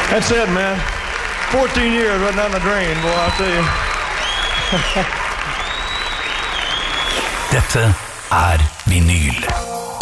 That's it, man. 14 years right down the drain, boy, I'll tell you. Dette vinyl.